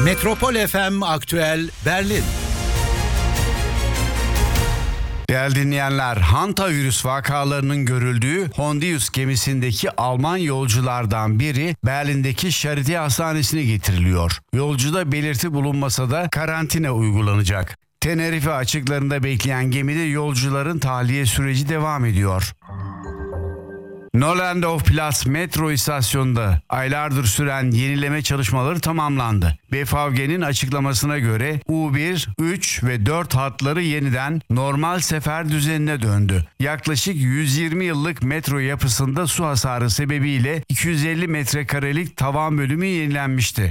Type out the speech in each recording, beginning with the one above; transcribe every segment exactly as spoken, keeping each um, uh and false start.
Metropol F M Aktüel Berlin. Değerli dinleyenler, hantavirüs vakalarının görüldüğü Hondius gemisindeki Alman yolculardan biri Berlin'deki Charité Hastanesi'ne getiriliyor. Yolcuda belirti bulunmasa da karantina uygulanacak. Tenerife açıklarında bekleyen gemide yolcuların tahliye süreci devam ediyor. Nollendorfplatz metro istasyonunda aylardır süren yenileme çalışmaları tamamlandı. B V G'nin açıklamasına göre U bir, üç ve dört hatları yeniden normal sefer düzenine döndü. Yaklaşık yüz yirmi yıllık metro yapısında su hasarı sebebiyle iki yüz elli metrekarelik tavan bölümü yenilenmişti.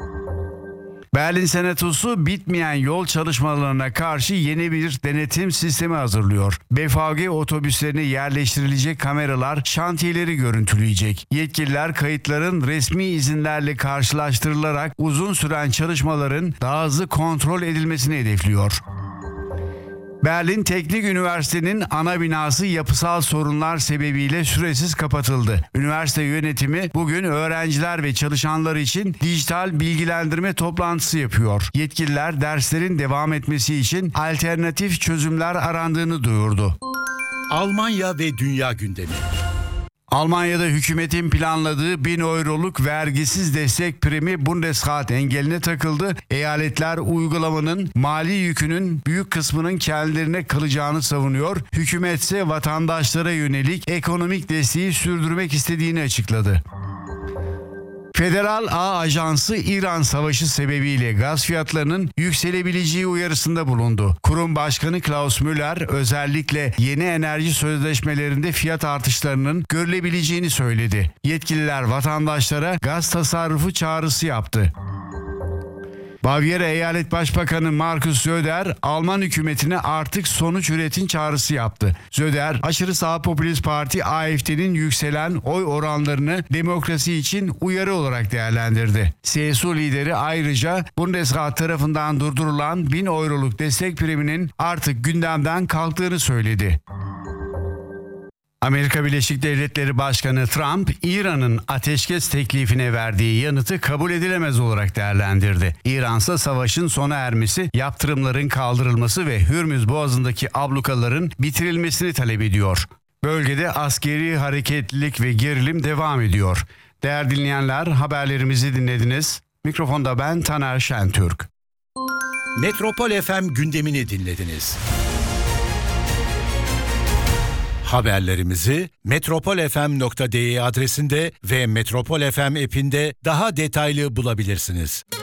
Berlin Senatosu bitmeyen yol çalışmalarına karşı yeni bir denetim sistemi hazırlıyor. B V G otobüslerine yerleştirilecek kameralar şantiyeleri görüntüleyecek. Yetkililer kayıtların resmi izinlerle karşılaştırılarak uzun süren çalışmaların daha hızlı kontrol edilmesini hedefliyor. Berlin Teknik Üniversitesi'nin ana binası yapısal sorunlar sebebiyle süresiz kapatıldı. Üniversite yönetimi bugün öğrenciler ve çalışanlar için dijital bilgilendirme toplantısı yapıyor. Yetkililer derslerin devam etmesi için alternatif çözümler arandığını duyurdu. Almanya ve dünya gündemi. Almanya'da hükümetin planladığı bin euroluk vergisiz destek primi Bundesrat engeline takıldı. Eyaletler uygulamanın mali yükünün büyük kısmının kendilerine kalacağını savunuyor. Hükümet ise vatandaşlara yönelik ekonomik desteği sürdürmek istediğini açıkladı. Federal Ağ Ajansı İran Savaşı sebebiyle gaz fiyatlarının yükselebileceği uyarısında bulundu. Kurum Başkanı Klaus Müller özellikle yeni enerji sözleşmelerinde fiyat artışlarının görülebileceğini söyledi. Yetkililer vatandaşlara gaz tasarrufu çağrısı yaptı. Bavyera Eyalet Başbakanı Markus Söder, Alman hükümetine artık sonuç üretin çağrısı yaptı. Söder, aşırı sağ popülist parti A F D'nin yükselen oy oranlarını demokrasi için uyarı olarak değerlendirdi. C S U lideri ayrıca Bundesrat tarafından durdurulan bin euroluk destek priminin artık gündemden kalktığını söyledi. Amerika Birleşik Devletleri Başkanı Trump, İran'ın ateşkes teklifine verdiği yanıtı kabul edilemez olarak değerlendirdi. İran ise savaşın sona ermesi, yaptırımların kaldırılması ve Hürmüz Boğazı'ndaki ablukaların bitirilmesini talep ediyor. Bölgede askeri hareketlilik ve gerilim devam ediyor. Değerli dinleyenler, haberlerimizi dinlediniz. Mikrofonda ben Taner Şentürk. Metropol F M gündemini dinlediniz. Haberlerimizi metropol f m nokta d e adresinde ve Metropol F M app'inde daha detaylı bulabilirsiniz.